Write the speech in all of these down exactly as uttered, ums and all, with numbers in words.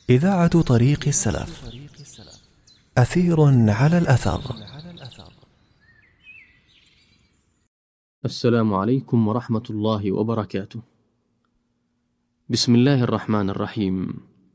إذاعة طريق السلف. أثير على الأثر. السلام عليكم ورحمة الله وبركاته. بسم الله الرحمن الرحيم.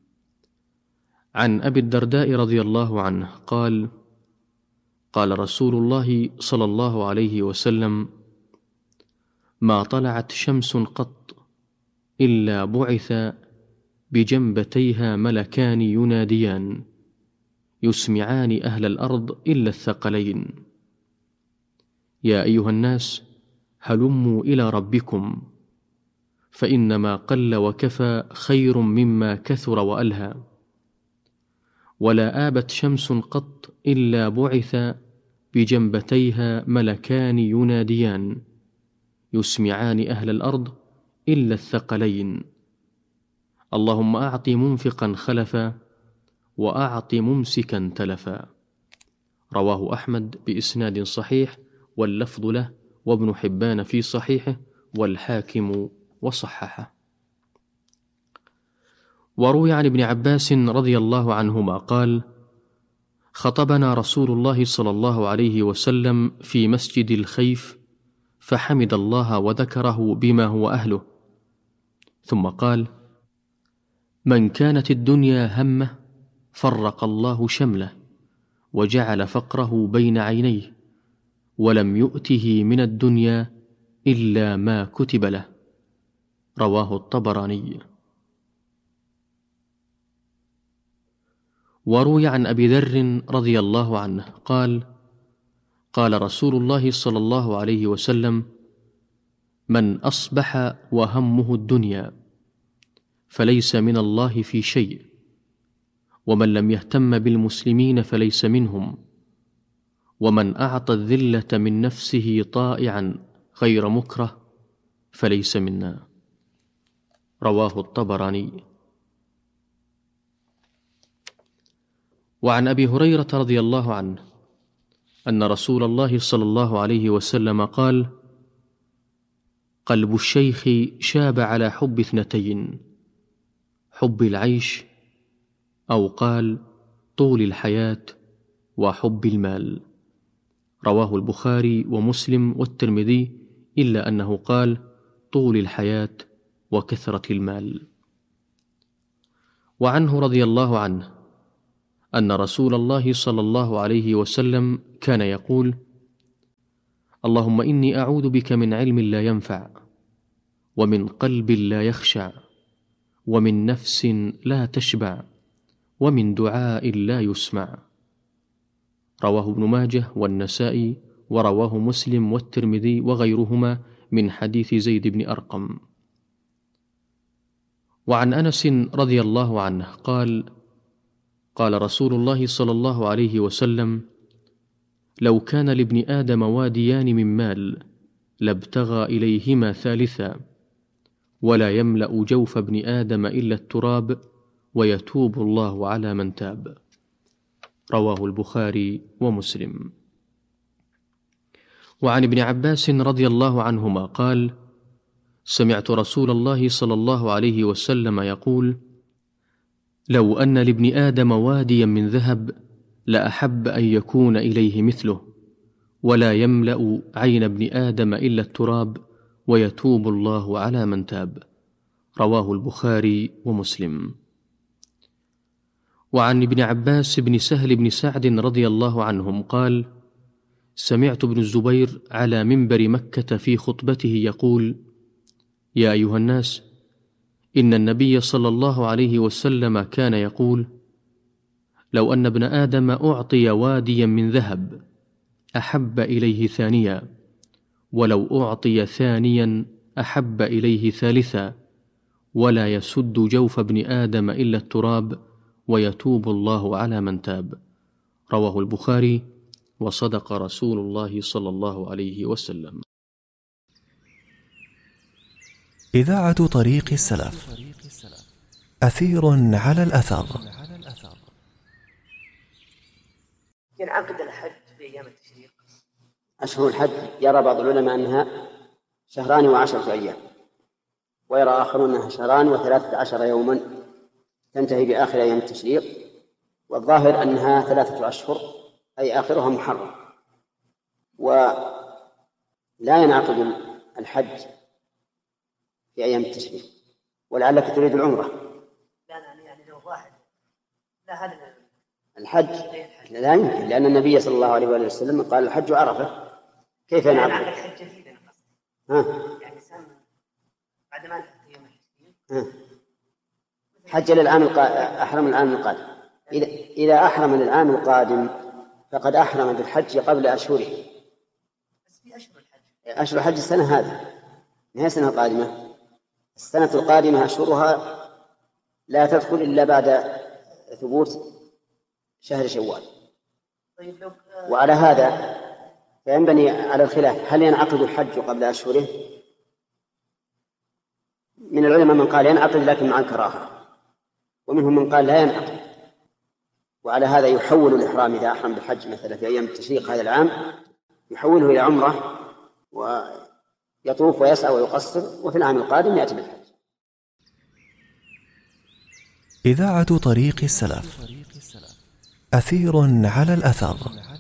عن أبي الدرداء رضي الله عنه قال: قال رسول الله صلى الله عليه وسلم: ما طلعت شمس قط إلا بعث بجنبتيها ملكان يناديان يسمعان أهل الأرض إلا الثقلين: يا أيها الناس هلموا إلى ربكم، فإنما قل وكفى خير مما كثر وألهى. ولا آبت شمس قط إلا بعث بجنبتيها ملكان يناديان يسمعان أهل الأرض إلا الثقلين: اللهم أعط منفقا خلفا وأعط ممسكا تلفا. رواه أحمد بإسناد صحيح واللفظ له، وابن حبان في صحيحه، والحاكم وصححه. وروي عن ابن عباس رضي الله عنهما قال: خطبنا رسول الله صلى الله عليه وسلم في مسجد الخيف فحمد الله وذكره بما هو أهله، ثم قال: من كانت الدنيا همه فرق الله شمله وجعل فقره بين عينيه، ولم يؤته من الدنيا إلا ما كتب له. رواه الطبراني. وروي عن أبي ذر رضي الله عنه قال: قال رسول الله صلى الله عليه وسلم: من أصبح وهمه الدنيا فليس من الله في شيء، ومن لم يهتم بالمسلمين فليس منهم، ومن أعطى الذلة من نفسه طائعا غير مكره فليس منا. رواه الطبراني. وعن أبي هريرة رضي الله عنه أن رسول الله صلى الله عليه وسلم قال: قلب الشيخ شاب على حب اثنتين: حب العيش، أو قال طول الحياة، وحب المال. رواه البخاري ومسلم والترمذي، إلا أنه قال طول الحياة وكثرة المال. وعنه رضي الله عنه أن رسول الله صلى الله عليه وسلم كان يقول: اللهم إني أعوذ بك من علم لا ينفع، ومن قلب لا يخشع، ومن نفس لا تشبع، ومن دعاء لا يسمع. رواه ابن ماجه والنسائي، ورواه مسلم والترمذي وغيرهما من حديث زيد بن أرقم. وعن أنس رضي الله عنه قال: قال رسول الله صلى الله عليه وسلم: لو كان لابن آدم واديان من مال لابتغى إليهما ثالثا، ولا يملأ جوف ابن آدم إلا التراب، ويتوب الله على من تاب. رواه البخاري ومسلم. وعن ابن عباس رضي الله عنهما قال: سمعت رسول الله صلى الله عليه وسلم يقول: لو أن لابن آدم واديا من ذهب لأحب أن يكون إليه مثله، ولا يملأ عين ابن آدم إلا التراب، ويتوب الله على من تاب. رواه البخاري ومسلم. وعن ابن عباس بن سهل بن سعد رضي الله عنهم قال: سمعت ابن الزبير على منبر مكة في خطبته يقول: يا أيها الناس، إن النبي صلى الله عليه وسلم كان يقول: لو أن ابن آدم أعطي واديا من ذهب أحب إليه ثانيا، ولو أعطي ثانيا أحب إليه ثالثا، ولا يسد جوف ابن آدم إلا التراب، ويتوب الله على من تاب. رواه البخاري. وصدق رسول الله صلى الله عليه وسلم. إذاعة طريق السلف. أثير على الأثر. ينعقد الحج في أيام التشريق. أشهر الحج يرى بعض العلماء أنها شهران وعشرة أيام، ويرى آخرون أنها شهران وثلاثة عشر يوما، تنتهي بآخر أيام التشريق، والظاهر أنها ثلاثة أشهر أي آخرها محرم. ولا ينعقد الحج في أيام التشريق، ولعلك تريد العمرة. لا يعني لو واحد لا هذا الحج لا يمكن، لأن النبي صلى الله عليه وسلم قال الحج عرفة، كيف ينعقد؟ يعني الحج جديد ها يعني سنة بعد ما انتهت يوم ها حج للعام القادم، أحرم العام القادم. إذا إذا أحرم للعام القادم فقد أحرم بالحج قبل أشهره. بس في أشهر الحج، أشهر الحج السنة هذه، ما هي السنة القادمة. السنة القادمة أشهرها لا تدخل إلا بعد ثبوت شهر شوال. طيب لو وعلى هذا فينبني على الخلاف، هل ينعقد الحج قبل أشهره؟ من العلماء من قال ينعقد لكن مع الكراهة، ومنهم من قال لا ينعقد. وعلى هذا يحول الإحرام إذا أحرم بالحج مثلا في أيام التشريق هذا العام، يحوله إلى عمرة ويطوف ويسعى ويقصر، وفي العام القادم يأتي بالحج. إذاعة طريق السلف، أثير على الأثر.